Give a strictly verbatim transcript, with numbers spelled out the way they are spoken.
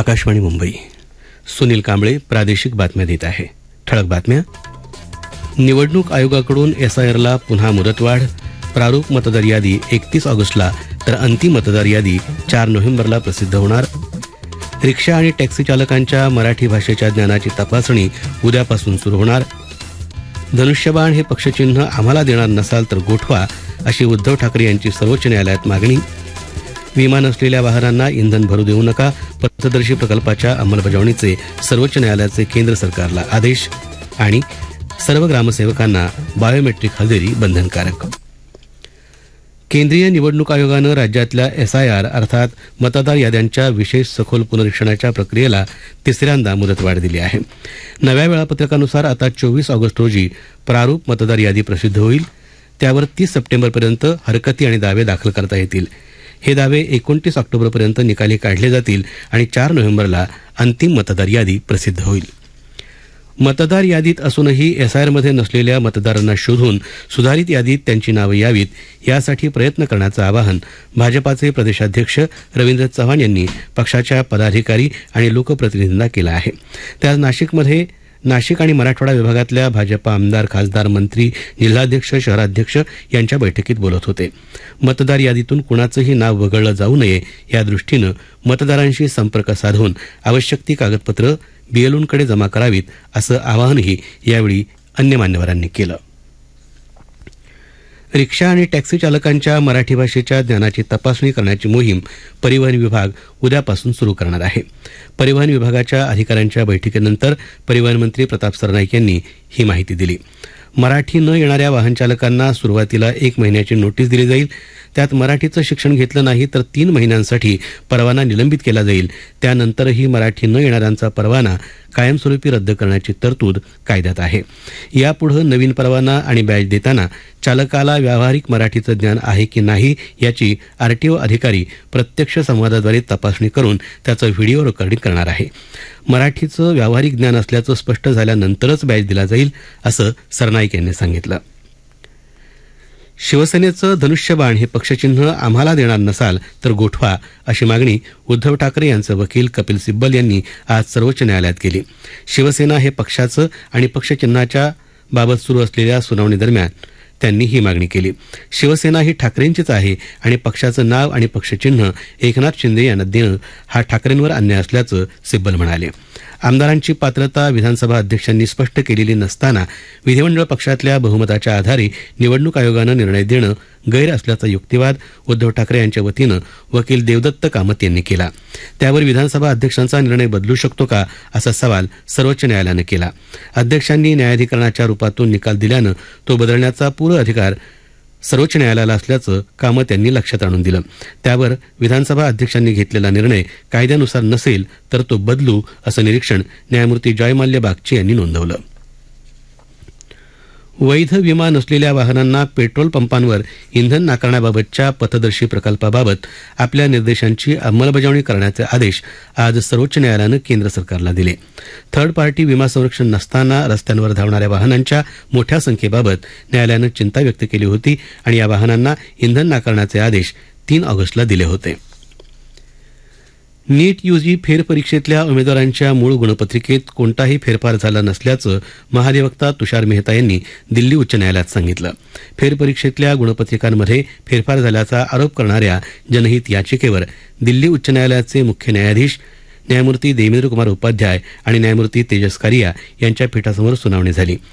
आकाशवाणी मुंबई. सुनील कांबळे प्रादेशिक बातम्या देत आहे. ठळक बातम्या. निवडणूक आयोगाकडून एसआयआरला पुन्हा मुदतवाढ. प्रारूप मतदार यादी एकतीस ऑगस्टला तर अंतिम मतदार यादी चार नोव्हेंबरला प्रसिद्ध होणार. रिक्षा आणि टॅक्सी चालकांच्या मराठी भाषेच्या ज्ञानाची तपासणी उद्यापासून सुरू होणार. धनुष्यबाण हे पक्षचिन्ह आम्हाला देणार नसाल तर गोठवा, अशी उद्धव ठाकरे यांची सर्वोच्च न्यायालयात मागणी. विमा नसलेल्या वाहनांना इंधन भरू देऊ नका, पथदर्शी प्रकल्पाच्या अंमलबजावणीचे सर्वोच्च न्यायालयाचे केंद्र सरकारला आदेश. आणि सर्व ग्रामसेवकांना बायोमेट्रिक हजेरी बंधनकारक. केंद्रीय निवडणूक आयोगानं राज्यातल्या एसआयआर अर्थात मतदार याद्यांच्या विशेष सखोल पुनरीक्षणाच्या प्रक्रियेला तिसऱ्यांदा मुदतवाढ दिली आहे. नव्या वेळापत्रकानुसार आता चोवीस ऑगस्ट रोजी प्रारूप मतदार यादी प्रसिद्ध होईल. त्यावर तीस सप्टेंबरपर्यंत हरकती आणि दावे दाखल करता येतील. हे दावे एकोणतीस ऑक्टोबरपर्यंत निकाली काढले जातील आणि चार नोव्हेंबरला अंतिम मतदार यादी प्रसिद्ध होईल. मतदार यादीत असूनही एसआयआरमध्ये नसलेल्या मतदारांना शोधून सुधारित यादीत त्यांची नावं यावीत, यासाठी प्रयत्न करण्याचं आवाहन भाजपाचे प्रदेशाध्यक्ष रवींद्र चव्हाण यांनी पक्षाच्या पदाधिकारी आणि लोकप्रतिनिधींना केलं आहे. ते आज नाशिकमध्ये नाशिक आणि मराठवाडा विभागातल्या भाजपा आमदार, खासदार, मंत्री, जिल्हाध्यक्ष, शहराध्यक्ष यांच्या बैठकीत बोलत होते. मतदार यादीतून कुणाचंही नाव वगळलं जाऊ नये यादृष्टीनं मतदारांशी संपर्क साधून आवश्यक ती कागदपत्र बीएलओंकडे जमा करावीत, असं आवाहनही यावेळी अन्य मान्यवरांनी केलं. रिक्षा आणि टॅक्सी चालकांच्या मराठी भाषेच्या ज्ञानाची तपासणी करण्याची मोहीम परिवहन विभाग उद्यापासून सुरू करणार आहे. परिवहन विभागाच्या अधिकाऱ्यांच्या बैठकीनंतर परिवहन मंत्री प्रताप सरनाईक यांनी ही माहिती दिली. मराठी न येणाऱ्या वाहनचालकांना सुरुवातीला एक महिन्याची नोटीस दिली जाईल. त्यात मराठीचं शिक्षण घेतलं नाही तर तीन महिन्यांसाठी परवाना निलंबित केला जाईल. त्यानंतरही मराठी न येणाऱ्यांचा परवाना कायमस्वरूपी रद्द करण्याची तरतूद कायद्यात आहे. यापुढे नवीन परवाना आणि बॅच देताना चालकाला व्यावहारिक मराठीचं ज्ञान आहे की नाही याची आरटीओ अधिकारी प्रत्यक्ष संवादाद्वारे तपासणी करून त्याचं व्हिडिओ रेकॉर्डिंग करणार आहे. मराठीचं व्यावहारिक ज्ञान असल्याचं स्पष्ट झाल्यानंतरच बॅच दिला जाईल, असं सरनाईक यांनी सांगितलं. शिवसेनेचं धनुष्यबाण हे पक्षचिन्ह आम्हाला देणार नसाल तर गोठवा, अशी मागणी उद्धव ठाकरे यांचे वकील कपिल सिब्बल यांनी आज सर्वोच्च न्यायालयात केली. शिवसेना हे पक्षाचं आणि पक्षचिन्हाच्या बाबत सुरू असलेल्या सुनावणीदरम्यान त्यांनी ही मागणी केली. शिवसेना ही ठाकरेंचीच आहे आणि पक्षाचं नाव आणि पक्षचिन्ह एकनाथ शिंदे यांना देणं हा ठाकरेंवर अन्याय असल्याचं सिब्बल म्हणाले. आमदारांची पात्रता विधानसभा अध्यक्षांनी स्पष्ट केलेली नसताना विधिमंडळ पक्षातल्या बहुमताच्या आधारे निवडणूक आयोगानं निर्णय देणं गैर असल्याचा युक्तिवाद उद्धव ठाकरे यांच्या वतीनं वकील देवदत्त कामत यांनी केला. त्यावर विधानसभा अध्यक्षांचा निर्णय बदलू शकतो का, असा सवाल सर्वोच्च न्यायालयानं केला. अध्यक्षांनी न्यायाधिकरणाच्या रूपातून निकाल दिल्यानं तो बदलण्याचा पूर्ण अधिकार सर्वोच्च न्यायालयाला असल्याचं कामत यांनी लक्षात आणून दिलं. त्यावर विधानसभा अध्यक्षांनी घेतलेला निर्णय कायद्यानुसार नसेल तर तो बदलू, असं निरीक्षण न्यायमूर्ती जयमाल्य बागची यांनी नोंदवलं. वैध विमा नसलेल्या वाहनांना पेट्रोल पंपांवर इंधन नाकारण्याबाबतच्या पथदर्शी प्रकल्पाबाबत आपल्या निर्देशांची अंमलबजावणी करण्याचे आदेश आज सर्वोच्च न्यायालयानं केंद्र सरकारला दिले. थर्ड पार्टी विमा संरक्षण नसताना रस्त्यांवर धावणाऱ्या वाहनांच्या मोठ्या संख्येबाबत न्यायालयानं चिंता व्यक्त केली होती आणि या वाहनांना इंधन नाकारण्याचे आदेश तीन ऑगस्टला दिले होते. नीट यूजी फेरपरीक्षेतल्या उमेदवारांच्या मूळ गुणपत्रिकेत कोणताही फेरफार झाला नसल्याचं महाधिवक्ता तुषार मेहता यांनी दिल्ली उच्च न्यायालयात सांगितलं. फेरपरीक्षेतल्या गुणपत्रिकांमध्ये फेरफार झाल्याचा आरोप करणाऱ्या जनहित याचिकेवर दिल्ली उच्च न्यायालयाचे मुख्य न्यायाधीश न्यायमूर्ती देवेंद्र कुमार उपाध्याय आणि न्यायमूर्ती तेजस कारिया यांच्या पीठासमोर सुनावणी झाली.